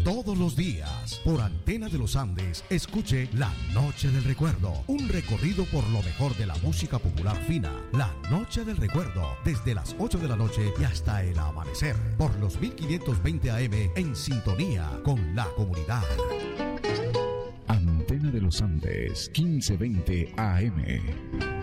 Todos los días, por Antena de los Andes, escuche La Noche del Recuerdo, un recorrido por lo mejor de la música popular fina. La Noche del Recuerdo, desde las 8 de la noche y hasta el amanecer, por los 1520 AM, en sintonía con la comunidad. Antena de los Andes, 1520 AM.